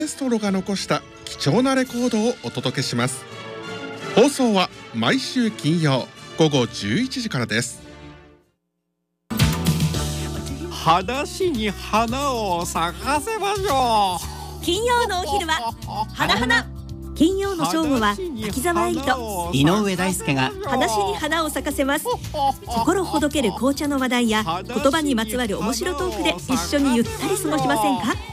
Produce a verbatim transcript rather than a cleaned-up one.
エストロが残した貴重なレコードをお届けします。放送は毎週金曜午後じゅういちじからです。 話に花を咲かせましょう。金曜のお昼は花花。金曜の正午は滝沢エイと井上大輔が話に花を咲かせます。心ほどける紅茶の話題や言葉にまつわる面白トークで一緒にゆったり過ごしませんか。